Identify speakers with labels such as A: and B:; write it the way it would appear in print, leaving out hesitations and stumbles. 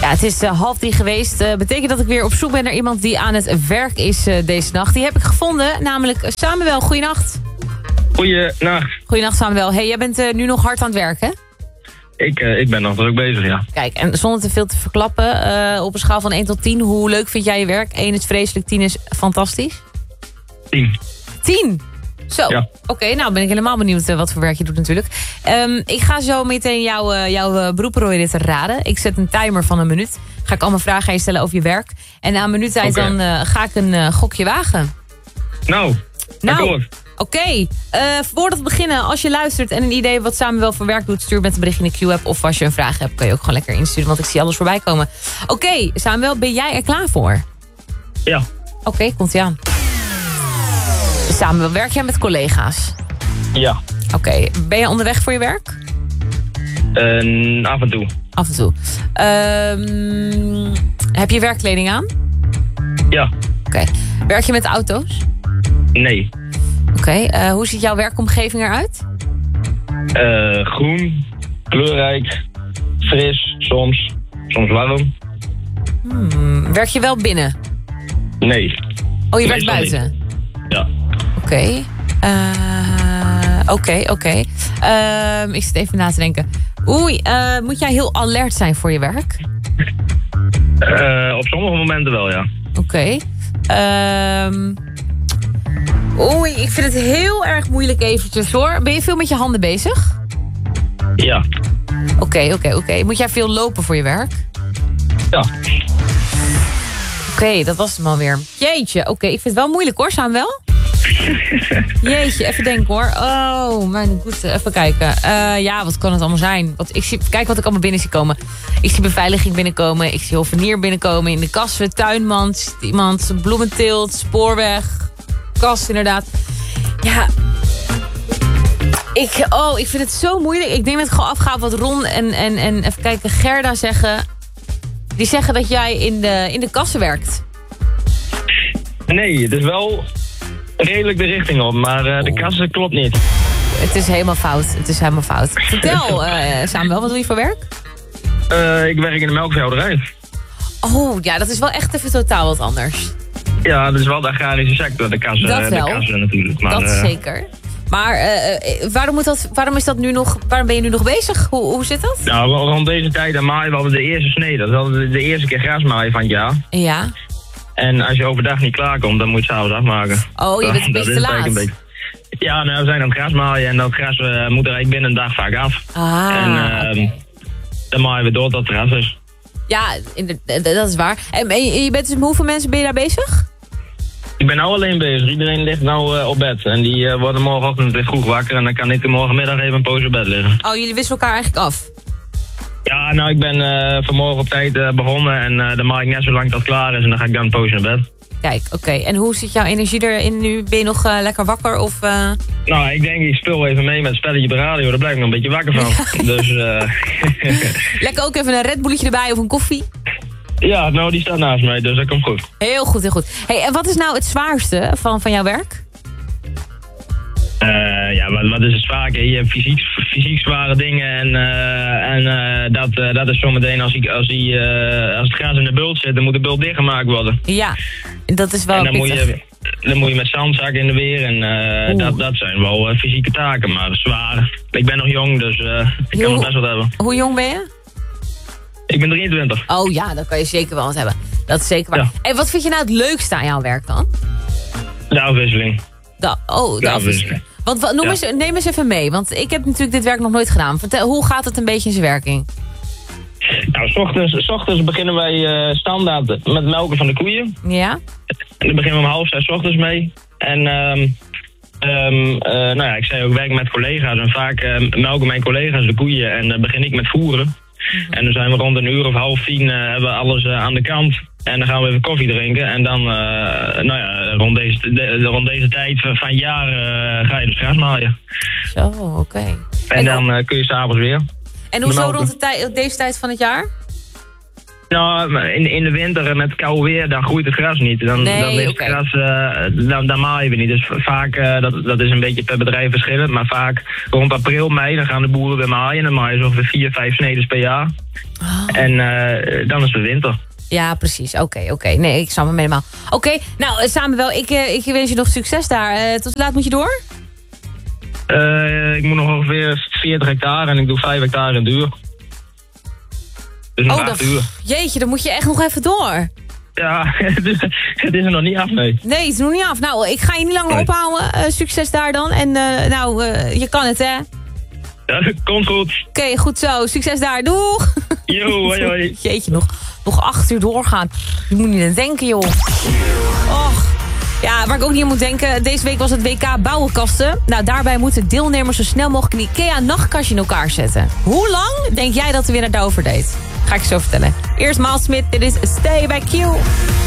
A: Ja, het is 2:30 geweest. Betekent dat ik weer op zoek ben naar iemand die aan het werk is deze nacht. Die heb ik gevonden, namelijk Samuel. Goeienacht.
B: Goeienacht.
A: Goeienacht, Samuel. Hey, jij bent nu nog hard aan het werk, hè?
B: Ik ben nog druk bezig, ja.
A: Kijk, en zonder te veel te verklappen, op een schaal van 1 tot 10, hoe leuk vind jij je werk? 1 is vreselijk, 10 is fantastisch.
B: 10.
A: 10? Zo,
B: ja.
A: Oké, nou ben ik helemaal benieuwd wat voor werk je doet natuurlijk. Ik ga zo meteen jouw beroep proberen te raden. Ik zet een timer van 1 minuut. Ga ik allemaal vragen aan je stellen over je werk. En na 1 minuut tijd dan ga ik een gokje wagen.
B: Nou,
A: Oké. Voordat we beginnen, als je luistert en een idee hebt wat Samuel voor werk doet, stuur met een bericht in de Q-app. Of als je een vraag hebt, kan je ook gewoon lekker insturen, want ik zie alles voorbij komen. Oké, Samuel, ben jij er klaar voor?
B: Ja.
A: Oké, komt-ie aan. Samuel, werk jij met collega's?
B: Ja.
A: Oké, ben je onderweg voor je werk?
B: Af en toe.
A: Af en toe. Heb je werkkleding aan?
B: Ja.
A: Oké. Werk je met auto's?
B: Nee.
A: Oké. Hoe ziet jouw werkomgeving eruit?
B: Groen, kleurrijk, fris, soms warm.
A: Werk je wel binnen?
B: Nee.
A: Oh, je werkt buiten?
B: Niet. Ja.
A: Oké. Ik zit even na te denken. Moet jij heel alert zijn voor je werk?
B: Op sommige momenten wel, ja.
A: Oké. Ik vind het heel erg moeilijk eventjes hoor. Ben je veel met je handen bezig?
B: Ja.
A: Oké. Moet jij veel lopen voor je werk?
B: Ja.
A: Oké, dat was hem alweer. Jeetje, ik vind het wel moeilijk hoor, Samuel. Jeetje, even denken hoor. Oh, mijn goed, even kijken. Ja, wat kan het allemaal zijn? Kijk wat ik allemaal binnen zie komen. Ik zie beveiliging binnenkomen. Ik zie hovenier binnenkomen. In de kassen, tuinman, iemand, bloementeelt, spoorweg. Kast inderdaad. Ja. Ik vind het zo moeilijk. Ik denk dat ik gewoon afga wat Ron en even kijken, Gerda zeggen. Die zeggen dat jij in de kassen werkt.
B: Nee, het is wel redelijk de richting op, maar de kassen klopt niet.
A: Het is helemaal fout. Vertel, Samuel, wat doe je voor werk?
B: Ik werk in de melkveehouderij.
A: Oh, ja, dat is wel echt even totaal wat anders.
B: Ja, dat is wel de agrarische sector, de kassen natuurlijk. Maar,
A: dat zeker. Maar waarom ben je nu nog bezig? Hoe zit dat?
B: Nou, rond deze tijd dan maaien we hadden de eerste snee. Dat was de eerste keer grasmaaien van het jaar.
A: Ja.
B: En als je overdag niet klaarkomt, dan moet je het 's avonds afmaken.
A: Oh, je bent een beetje te laat.
B: Ja, nou, we zijn aan het gras maaien en dat gras moet er eigenlijk binnen een dag vaak af. En dan maaien we door tot het gras is.
A: Ja, dat is waar. En je bent dus, hoeveel mensen ben je daar bezig?
B: Ik ben nou alleen bezig. Iedereen ligt nou op bed. En die worden morgenochtend weer vroeg wakker. En dan kan ik morgenmiddag even een poos op bed liggen.
A: Oh, jullie wisselen elkaar eigenlijk af?
B: Ja, nou, ik ben vanmorgen op tijd begonnen. En dan maak ik net zo lang tot het klaar is. En dan ga ik dan een poos naar bed.
A: Kijk, oké. En hoe zit jouw energie erin nu? Ben je nog lekker wakker? Of,
B: Nou, ik denk, ik speel even mee met het spelletje op de radio. Daar blijf ik nog een beetje wakker van. Ja. Dus,
A: lekker ook even een Red Bulletje erbij of een koffie?
B: Ja, nou, die staat naast mij, dus dat komt goed.
A: Heel goed. Hey, en wat is nou het zwaarste van jouw werk?
B: Ja, wat is het zwaar? Je hebt fysiek zware dingen en dat is zometeen als het gras in de bult zit, dan moet de bult dichtgemaakt worden.
A: Ja, dat is wel
B: en dan moet je met zandzakken in de weer en dat zijn wel fysieke taken, maar zwaar. Ik ben nog jong, dus ik kan nog best wat hebben.
A: Hoe jong ben je?
B: Ik ben 23.
A: Oh ja, dan kan je zeker wel wat hebben. Dat is zeker waar. Ja. En wat vind je nou het leukste aan jouw werk dan?
B: De afwisseling.
A: De afwisseling. Want neem eens even mee, want ik heb natuurlijk dit werk nog nooit gedaan. Vertel, hoe gaat het een beetje in zijn werking?
B: Nou, 's ochtends beginnen wij standaard met melken van de koeien.
A: Ja.
B: En dan beginnen we om 5:30 's ochtends mee. En nou ja, ik zei ook, werk met collega's. En vaak melken mijn collega's de koeien en dan begin ik met voeren. En dan zijn we rond 9:30 hebben we alles aan de kant. En dan gaan we even koffie drinken. En dan, nou ja, rond deze tijd van het jaar ga je dus gras maaien.
A: Zo, oké.
B: En dan kun je s'avonds weer.
A: En hoezo rond deze tijd van het jaar?
B: Nou, in de winter met koud weer, dan groeit het gras niet. Dan is het gras, dan maaien we niet. Dus vaak, dat is een beetje per bedrijf verschillend. Maar vaak rond april, mei, dan gaan de boeren weer maaien. En dan maaien ze ongeveer 4, 5 snedes per jaar. Oh. En dan is het winter.
A: Ja, precies. Oké. Nee, ik snap hem helemaal. Oké, nou Samuel, ik wens je nog succes daar. Tot laat moet je door?
B: Ik moet nog ongeveer 40 hectare en ik doe 5 hectare in duur. Dus nog 8 uur.
A: Jeetje, dan moet je echt nog even door.
B: Ja, het is er nog niet af, nee.
A: Nee, het is nog niet af. Nou, ik ga je niet langer ophouden. Succes daar dan. En je kan het, hè?
B: Ja, komt goed.
A: Oké, goed zo. Succes daar. Doeg!
B: Yo, hoi.
A: Jeetje, nog 8 uur doorgaan. Je moet niet aan denken, joh. Och. Ja, waar ik ook niet aan moet denken. Deze week was het WK bouwenkasten. Nou, daarbij moeten deelnemers zo snel mogelijk een IKEA-nachtkastje in elkaar zetten. Hoe lang denk jij dat de winnaar daarover deed? Ga ik je zo vertellen. Eerst Maal Smit, dit is Stay by Q.